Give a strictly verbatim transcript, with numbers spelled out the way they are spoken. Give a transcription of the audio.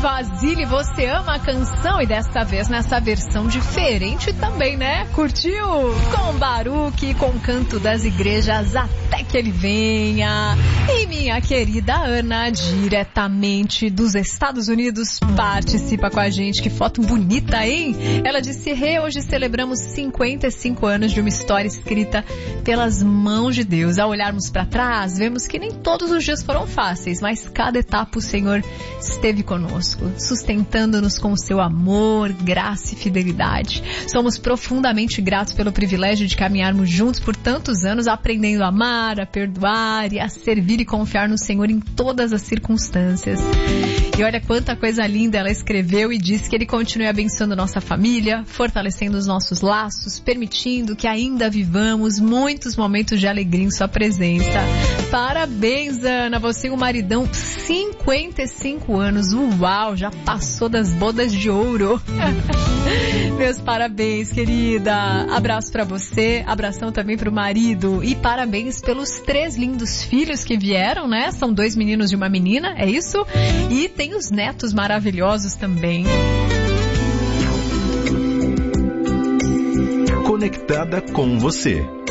Vasile, você ama a canção e dessa vez nessa versão diferente também, né? Curtiu? Com Baruque, com Canto das Igrejas, Até Que Ele Venha. E minha querida Ana, diretamente dos Estados Unidos, participa com a gente. Que foto bonita, hein? Ela disse, Rê, hoje celebramos cinquenta e cinco anos de uma história escrita pelas mãos de Deus. Ao olharmos para trás, vemos que nem todos os dias foram fáceis, mas cada etapa o Senhor esteve conosco, sustentando-nos com o seu amor, graça e fidelidade. Somos profundamente gratos pelo privilégio de caminharmos juntos por tantos anos, aprendendo a amar, a perdoar e a servir e confiar no Senhor em todas as circunstâncias. E olha quanta coisa linda ela escreveu e disse que Ele continue abençoando nossa família, fortalecendo os nossos laços, permitindo que ainda vivamos muitos momentos de alegria em sua presença. Parabéns, Ana, você e o maridão, cinquenta e cinco anos, uau, já passou das bodas de ouro. Meus parabéns, querida. Abraço pra você, abração também pro marido e parabéns pelos três lindos filhos que vieram, né? São dois meninos e uma menina, é isso? E tem os netos maravilhosos também. Conectada com você.